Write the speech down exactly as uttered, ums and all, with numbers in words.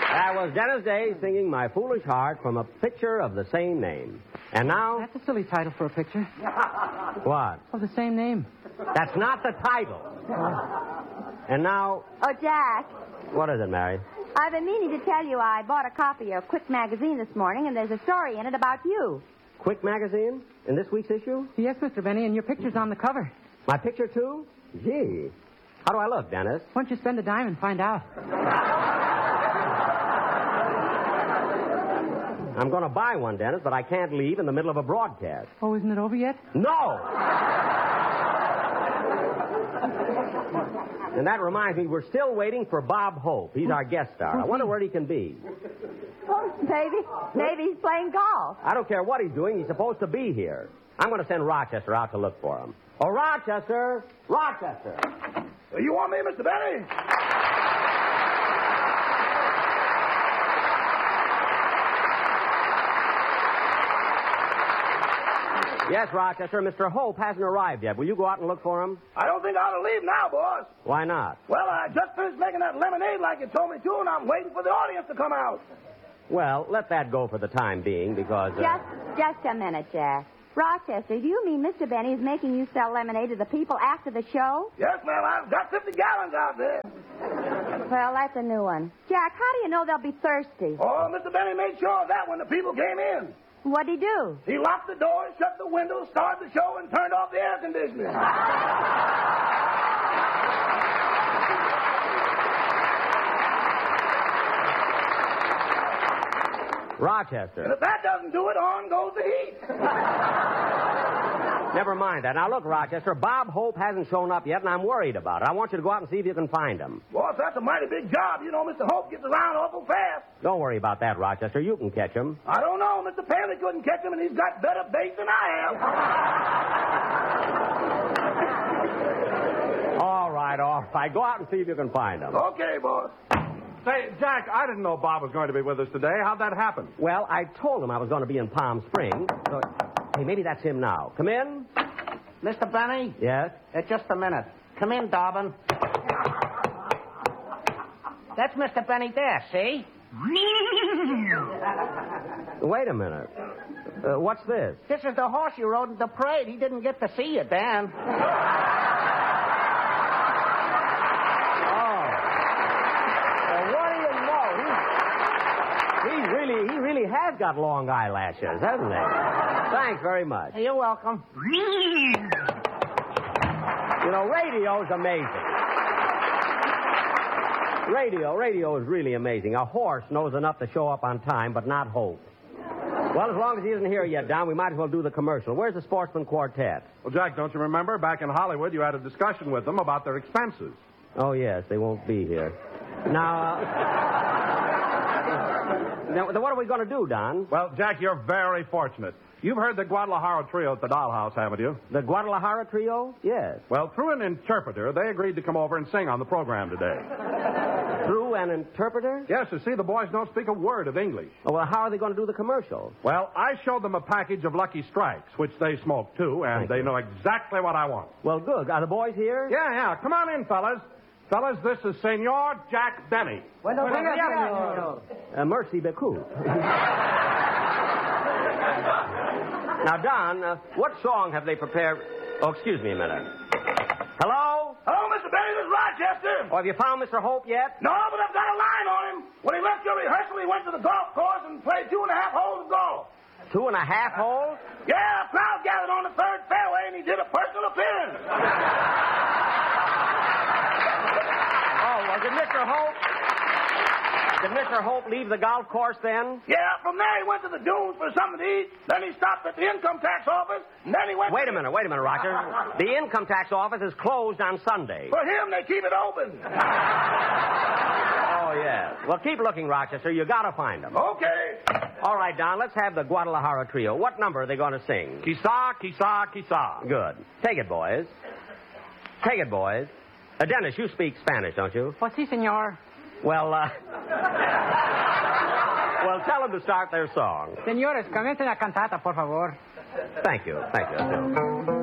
That was Dennis Day singing My Foolish Heart from a picture of the same name. And now... That's a silly title for a picture. What? Of the same name. That's not the title. And now... Oh, Jack. What is it, Mary? I've been meaning to tell you I bought a copy of Quick Magazine this morning, and there's a story in it about you. Quick Magazine? In this week's issue? Yes, Mister Benny, and your picture's on the cover. My picture, too? Gee. How do I look, Dennis? Why don't you spend a dime and find out? I'm going to buy one, Dennis, but I can't leave in the middle of a broadcast. Oh, isn't it over yet? No! And that reminds me, we're still waiting for Bob Hope. He's our guest star. I wonder where he can be. Oh, maybe, maybe he's playing golf. I don't care what he's doing. He's supposed to be here. I'm going to send Rochester out to look for him. Oh, Rochester! Rochester! You want me, Mister Benny? Yes, Rochester. Mister Hope hasn't arrived yet. Will you go out and look for him? I don't think I ought to leave now, boss. Why not? Well, I just finished making that lemonade like you told me to, and I'm waiting for the audience to come out. Well, let that go for the time being, because... Uh... Just, just a minute, Jack. Rochester, do you mean Mister Benny is making you sell lemonade to the people after the show? Yes, ma'am. I've got fifty gallons out there. Well, that's a new one. Jack, how do you know they'll be thirsty? Oh, Mister Benny made sure of that when the people came in. What'd he do? He locked the doors, shut the windows, started the show, and turned off the air conditioning. Rochester. And if that doesn't do it, on goes the heat. Never mind that. Now, look, Rochester, Bob Hope hasn't shown up yet, and I'm worried about it. I want you to go out and see if you can find him. Boss, that's a mighty big job. You know, Mister Hope gets around awful fast. Don't worry about that, Rochester. You can catch him. I don't know. Mister Paley couldn't catch him, and he's got better bait than I have. All right, all right. Go out and see if you can find him. Okay, boss. Say, Jack, I didn't know Bob was going to be with us today. How'd that happen? Well, I told him I was going to be in Palm Springs. So, hey, maybe that's him now. Come in. Mister Benny? Yes? Uh, just a minute. Come in, Dobbin. That's Mister Benny there, see? Wait a minute. Uh, what's this? This is the horse you rode in the parade. He didn't get to see you, Dan. He really has got long eyelashes, hasn't he? Thanks very much. You're welcome. You know, radio's amazing. Radio, radio is really amazing. A horse knows enough to show up on time, but not Hope. Well, as long as he isn't here yet, Don, we might as well do the commercial. Where's the Sportsman Quartet? Well, Jack, don't you remember? Back in Hollywood, you had a discussion with them about their expenses. Oh, yes, they won't be here. Now, uh... Now, what are we going to do, Don? Well, Jack, you're very fortunate. You've heard the Guadalajara Trio at the Dollhouse, haven't you? The Guadalajara Trio? Yes. Well, through an interpreter, they agreed to come over and sing on the program today. Through an interpreter? Yes, you see, the boys don't speak a word of English. Oh, well, how are they going to do the commercial? Well, I showed them a package of Lucky Strikes, which they smoke, too, and Thank they you. know exactly what I want. Well, good. Are the boys here? Yeah, yeah. Come on in, fellas. Fellas, this is Senor Jack Benny. Bueno, venga, señor. Uh, merci beaucoup. Now, Don, uh, what song have they prepared? Oh, excuse me a minute. Hello? Hello, Mister Benny. This is Rochester. Oh, have you found Mister Hope yet? No, but I've got a line on him. When he left your rehearsal, he went to the golf course and played two and a half holes of golf. Two and a half holes? Yeah, a crowd gathered on the third fairway, and he did a personal appearance. Oh, well, did Mister Hope... Did Mister Hope leave the golf course then? Yeah, from there he went to the dunes for something to eat. Then he stopped at the income tax office, and then he went... Wait a minute, wait a minute, Roger. The income tax office is closed on Sunday. For him, they keep it open. Oh, yes. Well, keep looking, Rochester. You gotta find them. Okay. All right, Don, let's have the Guadalajara Trio. What number are they going to sing? Quizá, quizá, quizá. Good. Take it, boys. Take it, boys. Uh, Dennis, you speak Spanish, don't you? Pues sí, señor. Well, uh... well, tell them to start their song. Señores, comiencen la cantata, por favor. Thank you. Thank you.